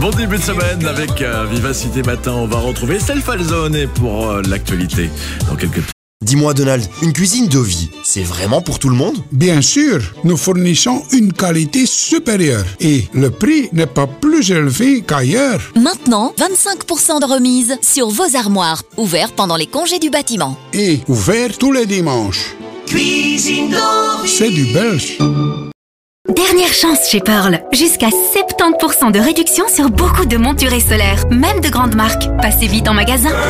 Bon début de semaine avec Vivacité Matin. On va retrouver Estelle Falzone pour l'actualité dans quelques. Dis-moi Donald, une cuisine de vie, c'est vraiment pour tout le monde? Bien sûr, nous fournissons une qualité supérieure et le prix n'est pas plus élevé qu'ailleurs. Maintenant, 25% de remise sur vos armoires, ouverts pendant les congés du bâtiment. Et ouvert tous les dimanches. Cuisine de vie. C'est du belge. Dernière chance chez Pearl. Jusqu'à 70% de réduction sur beaucoup de monturés solaires, même de grandes marques. Passez vite en magasin.